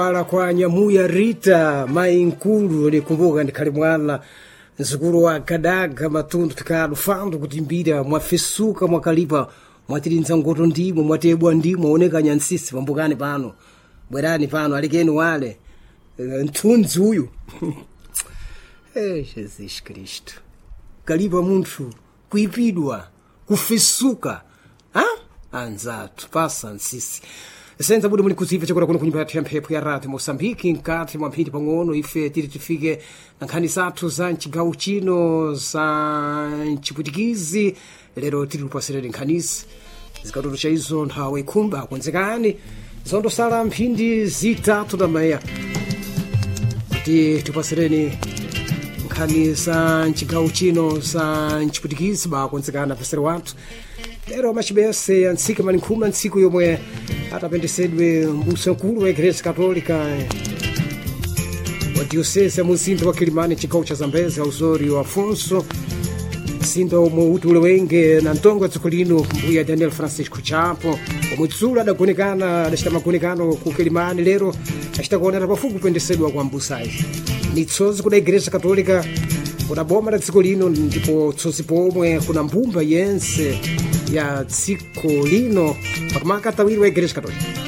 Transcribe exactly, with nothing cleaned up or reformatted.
Ala kwa Nyamuya Rita mai nkulu nikumbuka ndikhali mwana nzukulu wa Kadaga matundu tikadu fandu kutimbira mwafesuka mwakalipa mwatirinza ngoto ndimo mwatebwa ndimo mwoneka nyansisi pambukani pano bwerani pano alikeni wale ntunzi uyu eh Jesus Kristo kalipa munthu kuipidwa kufesuka ha anzatu pasa nsisi senza bude muli kuziva chakula kuno kunyumba ya mphepo ya radio Mosambiki nkati mwa mphindi pang'ono ife tiri tifike nkhani zathu za mchigawo chino za mchiputikizi lero tiri kupasireni nkhanizi zikatoto cha izo nthawe ikhumba konzekani zondosala mphindi zitatu na maya kuti tipasireni nkhani za mchigawo chino za mchiputikizi bakonzekana pasere wathu lero machibese ansika manikhuma ntsiku yomwe atapendesedwe mbusa mkulu wa Igreja Katolika wa diocese ya muzinda wa Kilimani chigawo cha Zambezi Auzorio Afonso mzinda omwe uti ulewenge na ntongo dziko lino mbuya Daniel Francisco Chapo omwe dzulo adagonekana adachita magonekano ku Kilimani lero achita kuonera pafupi kupendesedwa kwa mbusayi ni tsozi kuda Igreja Katolika kuna boma la dziko lino ndipo tsozi pomwe kuna mbumba yense ya dziko lino pakumaka tawiri wa Igreja Katolika